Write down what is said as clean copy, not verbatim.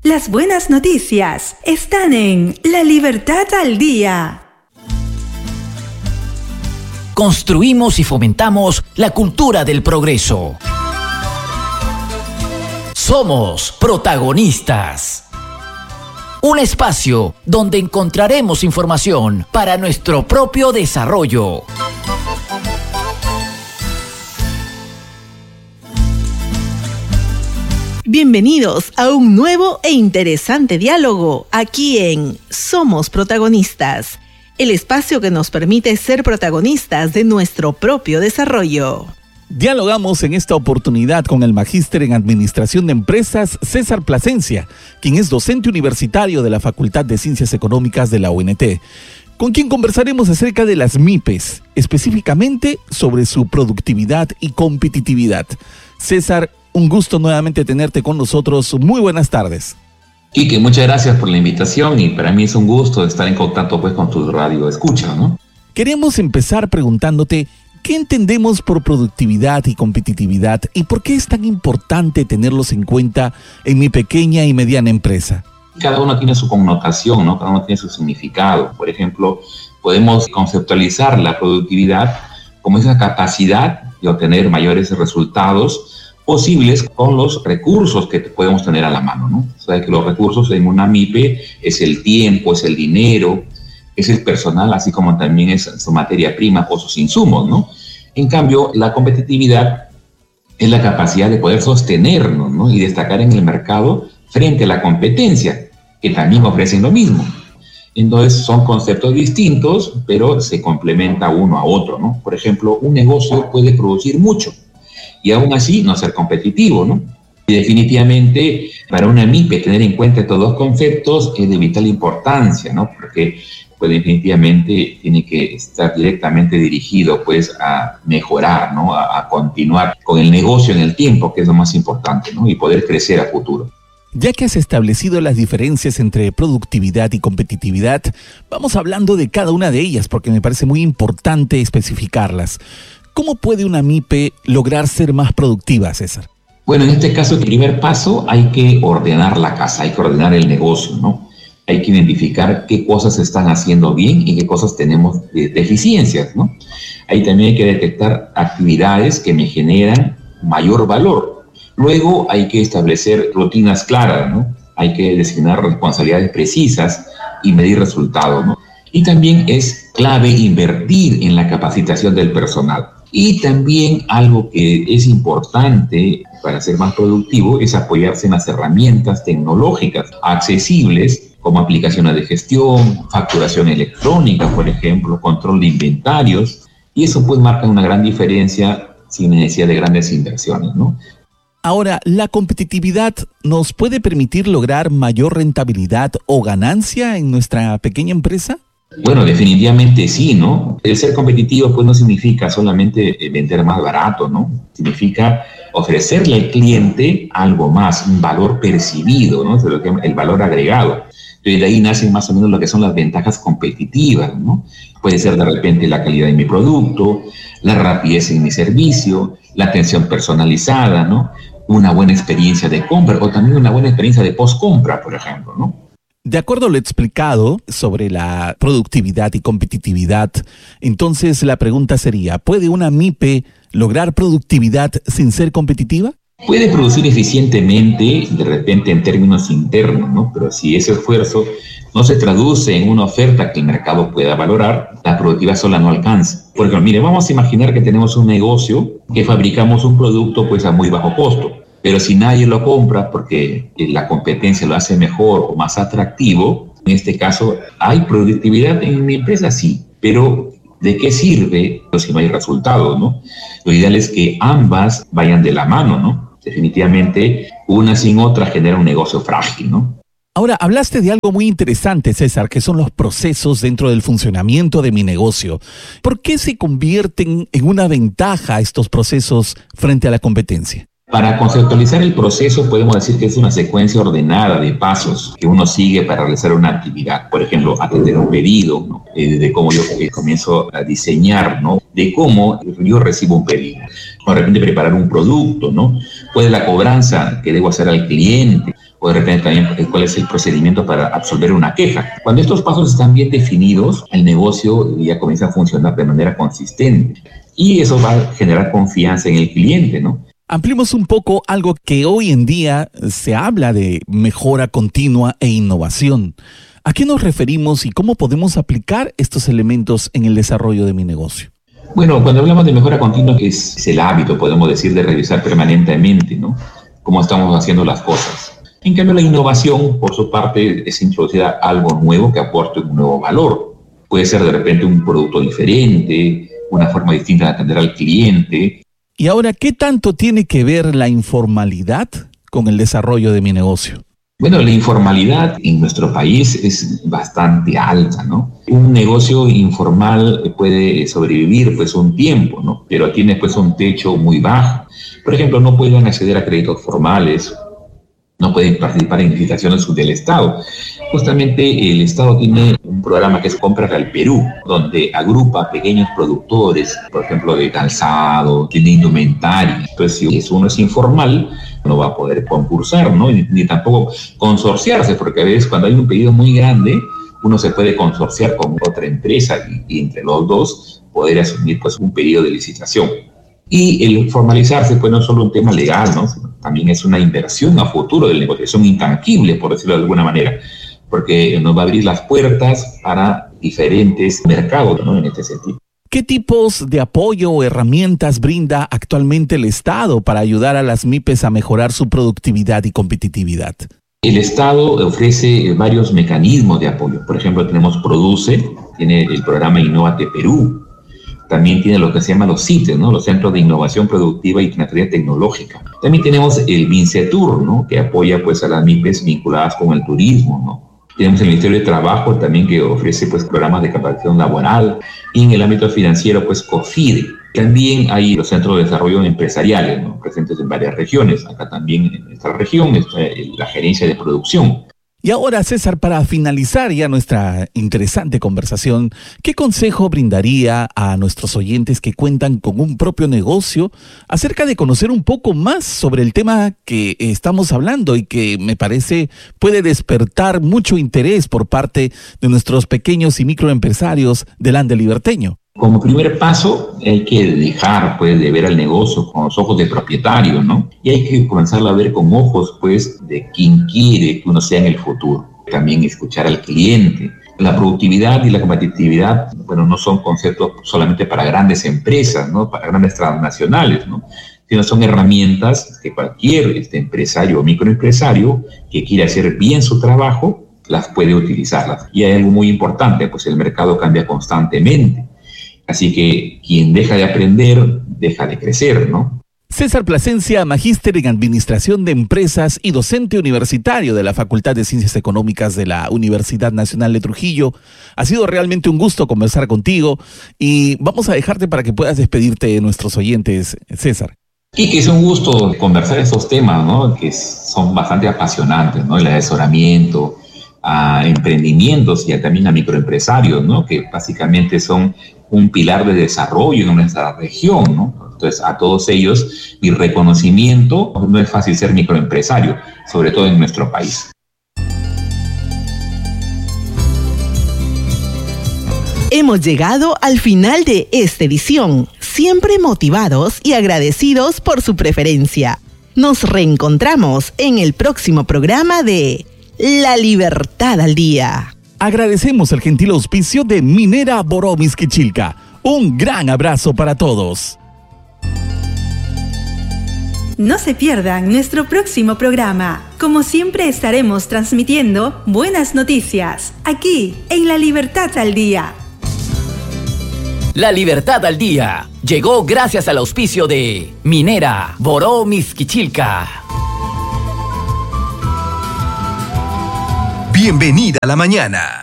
Las buenas noticias están en La Libertad al Día. Construimos y fomentamos la cultura del progreso. Somos protagonistas. Un espacio donde encontraremos información para nuestro propio desarrollo. Bienvenidos a un nuevo e interesante diálogo aquí en Somos Protagonistas, el espacio que nos permite ser protagonistas de nuestro propio desarrollo. Dialogamos en esta oportunidad con el magíster en Administración de Empresas, César Plasencia, quien es docente universitario de la Facultad de Ciencias Económicas de la UNT, con quien conversaremos acerca de las MIPES, específicamente sobre su productividad y competitividad. César, un gusto nuevamente tenerte con nosotros. Muy buenas tardes. Quique, muchas gracias por la invitación y para mí es un gusto estar en contacto con tu radio escucha, ¿no? Queremos empezar preguntándote, ¿qué entendemos por productividad y competitividad y por qué es tan importante tenerlos en cuenta en mi pequeña y mediana empresa? Cada uno tiene su connotación, ¿no? Cada uno tiene su significado. Por ejemplo, podemos conceptualizar la productividad como esa capacidad de obtener mayores resultados posibles con los recursos que podemos tener a la mano, ¿no? O sea, que los recursos en una MIPE es el tiempo, es el dinero, es el personal, así como también es su materia prima o sus insumos, ¿no? En cambio, la competitividad es la capacidad de poder sostenernos, ¿no? Y destacar en el mercado frente a la competencia, que también ofrecen lo mismo. Entonces, son conceptos distintos, pero se complementa uno a otro, ¿no? Por ejemplo, un negocio puede producir mucho y aún así no ser competitivo, ¿no? Y definitivamente, para una MIPE tener en cuenta estos dos conceptos es de vital importancia, ¿no? Porque pues definitivamente tiene que estar directamente dirigido pues a mejorar, ¿no? A continuar con el negocio en el tiempo, que es lo más importante, ¿no? Y poder crecer a futuro. Ya que has establecido las diferencias entre productividad y competitividad, vamos hablando de cada una de ellas porque me parece muy importante especificarlas. ¿Cómo puede una MIPE lograr ser más productiva, César? Bueno, en este caso, el primer paso, hay que ordenar la casa, hay que ordenar el negocio, ¿no? Hay que identificar qué cosas se están haciendo bien y qué cosas tenemos deficiencias, ¿no? Ahí también hay que detectar actividades que me generan mayor valor. Luego hay que establecer rutinas claras, ¿no? Hay que designar responsabilidades precisas y medir resultados, ¿no? Y también es clave invertir en la capacitación del personal. Y también algo que es importante para ser más productivo es apoyarse en las herramientas tecnológicas accesibles como aplicaciones de gestión, facturación electrónica, por ejemplo, control de inventarios. Y eso pues marca una gran diferencia sin necesidad de grandes inversiones, ¿no? Ahora, ¿la competitividad nos puede permitir lograr mayor rentabilidad o ganancia en nuestra pequeña empresa? Bueno, definitivamente sí, ¿no? El ser competitivo pues no significa solamente vender más barato, ¿no? Significa ofrecerle al cliente algo más, un valor percibido, ¿no? Lo que el valor agregado. Entonces de ahí nacen más o menos lo que son las ventajas competitivas, ¿no? Puede ser de repente la calidad de mi producto, la rapidez en mi servicio, la atención personalizada, ¿no? Una buena experiencia de compra o también una buena experiencia de post-compra, por ejemplo, ¿no? De acuerdo a lo explicado sobre la productividad y competitividad, entonces la pregunta sería, ¿puede una MIPE lograr productividad sin ser competitiva? Puede producir eficientemente, de repente en términos internos, ¿no? Pero si ese esfuerzo no se traduce en una oferta que el mercado pueda valorar, la productividad sola no alcanza. Porque, mire, vamos a imaginar que tenemos un negocio que fabricamos un producto pues a muy bajo costo. Pero si nadie lo compra porque la competencia lo hace mejor o más atractivo, en este caso, ¿hay productividad en mi empresa? Sí, pero ¿de qué sirve si no hay resultados, no? Lo ideal es que ambas vayan de la mano, ¿no? Definitivamente, una sin otra genera un negocio frágil, ¿no? Ahora, hablaste de algo muy interesante, César, que son los procesos dentro del funcionamiento de mi negocio. ¿Por qué se convierten en una ventaja estos procesos frente a la competencia? Para conceptualizar el proceso podemos decir que es una secuencia ordenada de pasos que uno sigue para realizar una actividad. Por ejemplo, atender un pedido, ¿no? De cómo yo comienzo a diseñar, ¿no? De cómo yo recibo un pedido. De repente preparar un producto, ¿no? Puede la cobranza que debo hacer al cliente o de repente también cuál es el procedimiento para absolver una queja. Cuando estos pasos están bien definidos, el negocio ya comienza a funcionar de manera consistente y eso va a generar confianza en el cliente, ¿no? Ampliemos un poco algo que hoy en día se habla de mejora continua e innovación. ¿A qué nos referimos y cómo podemos aplicar estos elementos en el desarrollo de mi negocio? Bueno, cuando hablamos de mejora continua, es el hábito, podemos decir, de revisar permanentemente, ¿no?, cómo estamos haciendo las cosas. En cambio, la innovación, por su parte, es introducir algo nuevo que aporte un nuevo valor. Puede ser de repente un producto diferente, una forma distinta de atender al cliente. Y ahora, ¿qué tanto tiene que ver la informalidad con el desarrollo de mi negocio? Bueno, la informalidad en nuestro país es bastante alta, ¿no? Un negocio informal puede sobrevivir pues un tiempo, ¿no? Pero tiene pues un techo muy bajo. Por ejemplo, no pueden acceder a créditos formales, no pueden participar en licitaciones del Estado. Justamente el Estado tiene un programa que es Compras al Perú, donde agrupa pequeños productores, por ejemplo, de calzado, de indumentaria. Entonces, si uno es informal, no va a poder concursar, ¿no? Ni tampoco consorciarse, porque a veces cuando hay un pedido muy grande, uno se puede consorciar con otra empresa y entre los dos poder asumir pues un pedido de licitación. Y el formalizarse pues no es solo un tema legal, ¿no?, también es una inversión a futuro del negocio, es un intangible, por decirlo de alguna manera, porque nos va a abrir las puertas para diferentes mercados, ¿no?, en este sentido. ¿Qué tipos de apoyo o herramientas brinda actualmente el Estado para ayudar a las MIPES a mejorar su productividad y competitividad? El Estado ofrece varios mecanismos de apoyo. Por ejemplo, tenemos Produce, tiene el programa Innovate Perú, también tiene lo que se llama los CITES, ¿no?, los Centros de Innovación Productiva y Transferencia Tecnológica. También tenemos el Vincetur, ¿no?, que apoya pues a las MIPES vinculadas con el turismo, ¿no? Tenemos el Ministerio de Trabajo también, que ofrece pues programas de capacitación laboral, y en el ámbito financiero pues COFIDE. También hay los centros de desarrollo empresariales, ¿no?, presentes en varias regiones. Acá también en nuestra región está la gerencia de producción. Y ahora, César, para finalizar ya nuestra interesante conversación, ¿qué consejo brindaría a nuestros oyentes que cuentan con un propio negocio acerca de conocer un poco más sobre el tema que estamos hablando y que me parece puede despertar mucho interés por parte de nuestros pequeños y microempresarios del Ande Liberteño? Como primer paso, hay que dejar pues de ver al negocio con los ojos del propietario, ¿no? Y hay que comenzar a ver con ojos pues de quien quiere que uno sea en el futuro. También escuchar al cliente. La productividad y la competitividad, bueno, no son conceptos solamente para grandes empresas, ¿no?, para grandes transnacionales, ¿no?, sino son herramientas que cualquier empresario o microempresario que quiera hacer bien su trabajo las puede utilizarlas. Y hay algo muy importante, pues el mercado cambia constantemente. Así que quien deja de aprender, deja de crecer, ¿no? César Plasencia, magíster en Administración de Empresas y docente universitario de la Facultad de Ciencias Económicas de la Universidad Nacional de Trujillo. Ha sido realmente un gusto conversar contigo y vamos a dejarte para que puedas despedirte de nuestros oyentes, César. Y que es un gusto conversar estos temas, ¿no?, que son bastante apasionantes, ¿no?, el asesoramiento a emprendimientos y también a microempresarios, ¿no?, que básicamente son un pilar de desarrollo en nuestra región, ¿no? Entonces, a todos ellos, mi reconocimiento. No es fácil ser microempresario, sobre todo en nuestro país. Hemos llegado al final de esta edición, siempre motivados y agradecidos por su preferencia. Nos reencontramos en el próximo programa de La Libertad al Día. Agradecemos el gentil auspicio de Minera Boró Mixquichilca. Un gran abrazo para todos. No se pierdan nuestro próximo programa. Como siempre estaremos transmitiendo buenas noticias aquí en La Libertad al Día. La Libertad al Día llegó gracias al auspicio de Minera Boró Mixquichilca. Bienvenida a la mañana.